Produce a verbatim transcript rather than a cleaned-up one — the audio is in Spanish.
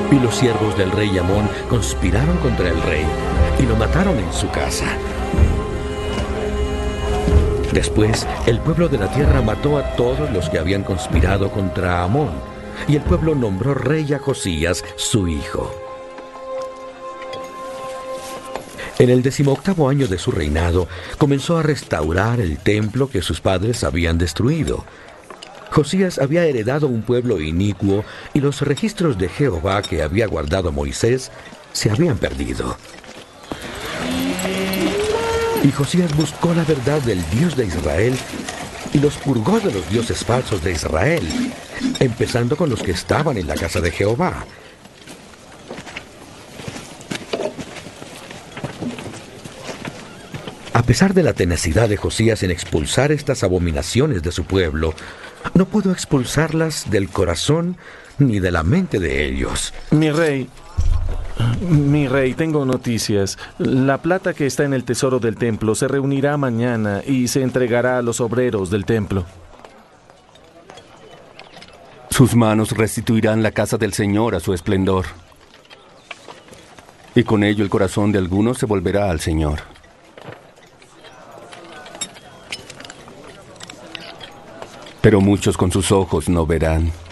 Y los siervos del rey Amón conspiraron contra el rey y lo mataron en su casa. Después, el pueblo de la tierra mató a todos los que habían conspirado contra Amón, y el pueblo nombró rey a Josías, su hijo. En el decimoctavo año de su reinado, comenzó a restaurar el templo que sus padres habían destruido. Josías había heredado un pueblo inicuo y los registros de Jehová que había guardado Moisés se habían perdido. Y Josías buscó la verdad del Dios de Israel y los purgó de los dioses falsos de Israel, empezando con los que estaban en la casa de Jehová. A pesar de la tenacidad de Josías en expulsar estas abominaciones de su pueblo, no pudo expulsarlas del corazón ni de la mente de ellos. Mi rey, mi rey, tengo noticias. La plata que está en el tesoro del templo se reunirá mañana y se entregará a los obreros del templo. Sus manos restituirán la casa del Señor a su esplendor. Y con ello el corazón de algunos se volverá al Señor. Pero muchos con sus ojos no verán,